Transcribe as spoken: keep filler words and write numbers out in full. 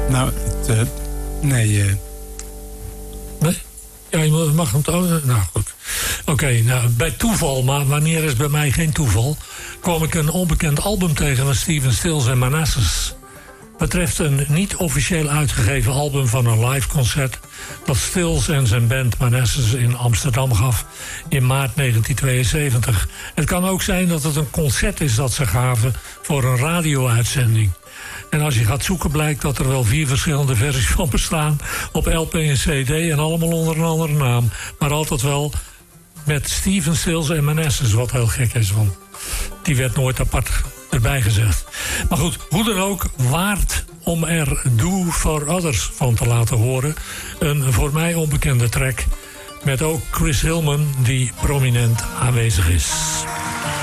Nou, het, uh, nee... Uh... Nee? Ja, je mag hem... Oh, nou, goed. Oké, okay, nou, bij toeval, maar wanneer is bij mij geen toeval... kwam ik een onbekend album tegen van Stephen Stills en Manassas. Betreft een niet officieel uitgegeven album van een liveconcert... dat Stills en zijn band Manassas in Amsterdam gaf in maart negentien tweeënzeventig. Het kan ook zijn dat het een concert is dat ze gaven voor een radio-uitzending. En als je gaat zoeken blijkt dat er wel vier verschillende versies van bestaan... op L P en C D en allemaal onder een andere naam. Maar altijd wel met Stephen Stills en Manassas, wat heel gek is, want die werd nooit apart erbij gezegd. Maar goed, hoe dan ook, waard om er Do For Others van te laten horen. Een voor mij onbekende track met ook Chris Hillman die prominent aanwezig is.